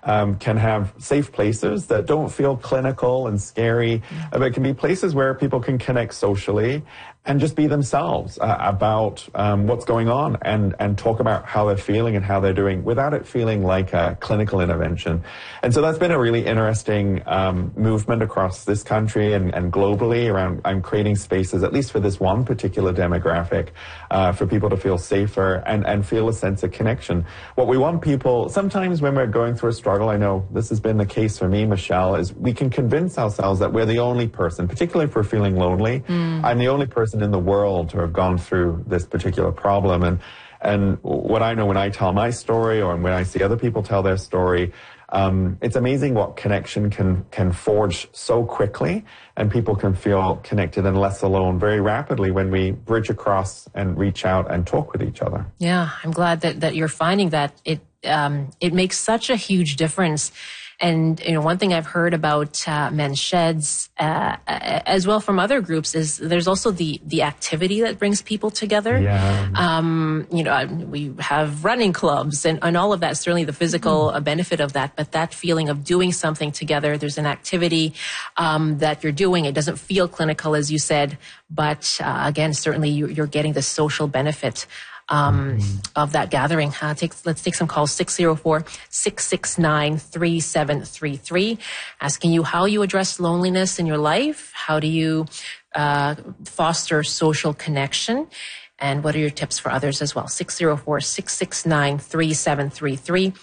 can have safe places that don't feel clinical and scary, but it can be places where people can connect socially and just be themselves about what's going on and talk about how they're feeling and how they're doing without it feeling like a clinical intervention. And so that's been a really interesting movement across this country and globally around creating spaces, at least for this one particular demographic, for people to feel safer and feel a sense of connection. What we want people, sometimes when we're going through a struggle, I know this has been the case for me, Michelle, is we can convince ourselves that we're the only person, particularly if we're feeling lonely. I'm the only person in the world to have gone through this particular problem. And what I know when I tell my story or when I see other people tell their story, it's amazing what connection can forge so quickly, and people can feel connected and less alone very rapidly when we bridge across and reach out and talk with each other. Yeah, I'm glad that you're finding that it makes such a huge difference. And, one thing I've heard about Men's Sheds, as well from other groups, is there's also the activity that brings people together. Yeah. We have running clubs and all of that, certainly the physical benefit of that, but that feeling of doing something together, there's an activity that you're doing. It doesn't feel clinical, as you said, but again, certainly you're getting the social benefit of that gathering. Let's take some calls. 604-669-3733. Asking you how you address loneliness in your life. How do you foster social connection? And what are your tips for others as well? 604-669-3733.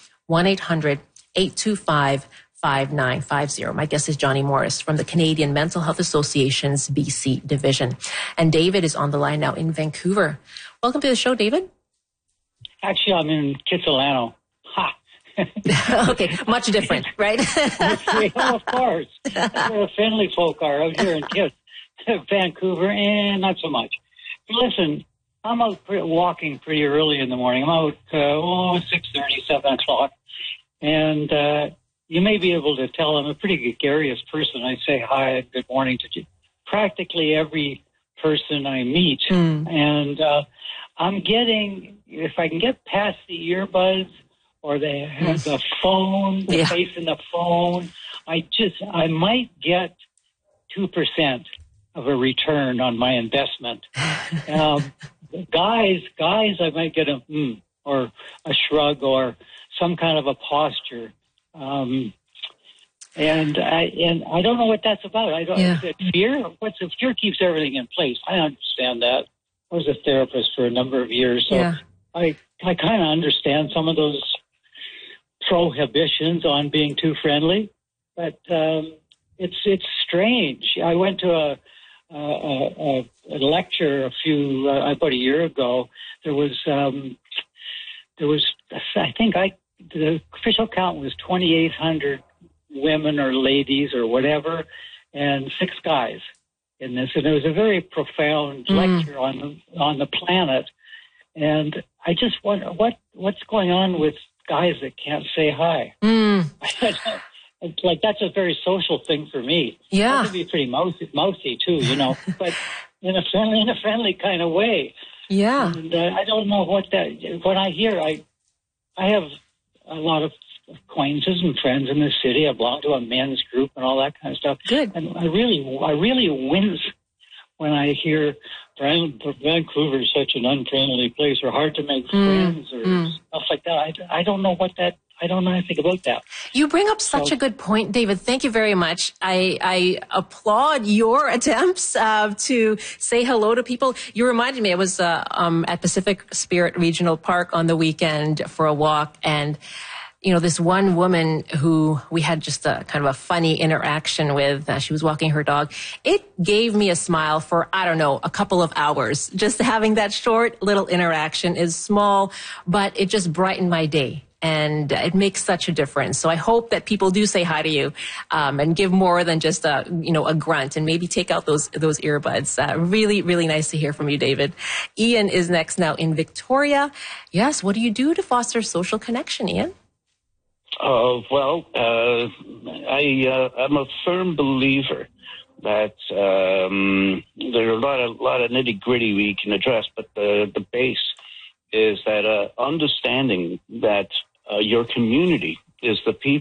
1-800-825-5950. My guest is Johnny Morris from the Canadian Mental Health Association's BC division. And David is on the line now in Vancouver. Welcome to the show, David. Actually, I'm in Kitsilano. Ha! Okay, much different, right? Yeah, of course. That's where the friendly folk are out here in Vancouver, and not so much. Listen, I'm out walking pretty early in the morning. I'm out 6:30, 7 o'clock. And you may be able to tell I'm a pretty gregarious person. I say hi and good morning to practically every person I meet. And I'm getting, if I can get past the earbuds or the phone, the face in the phone, I might get 2% of a return on my investment. Guys, I might get a or a shrug or some kind of a posture. And I don't know what that's about. I don't. Is it fear? Fear keeps everything in place. I understand that. I was a therapist for a number of years, so I kind of understand some of those prohibitions on being too friendly. But it's strange. I went to a lecture about a year ago. There was I think the official count was 2,800 women or ladies or whatever, and 6 guys in this. And it was a very profound lecture on the planet. And I just wonder what's going on with guys that can't say hi. It's like that's a very social thing for me. Yeah, that could be pretty mouthy too, but in a friendly kind of way. Yeah, and I don't know what that. When I hear, I have a lot of acquaintances and friends in the city. I belong to a men's group and all that kind of stuff. Good. And I really wince when I hear Vancouver is such an unfriendly place or hard to make friends or stuff like that. I don't know I don't know anything about that. You bring up such a good point, David. Thank you very much. I applaud your attempts to say hello to people. You reminded me, I was at Pacific Spirit Regional Park on the weekend for a walk, and this one woman who we had just a kind of a funny interaction with, she was walking her dog. It gave me a smile for, I don't know, a couple of hours. Just having that short little interaction is small, but it just brightened my day. And it makes such a difference. So I hope that people do say hi to you, and give more than just a grunt, and maybe take out those earbuds. Really, really nice to hear from you, David. Ian is next now in Victoria. Yes. What do you do to foster social connection, Ian? I'm a firm believer that there are a lot of nitty gritty we can address, but the base is that understanding that your community is the people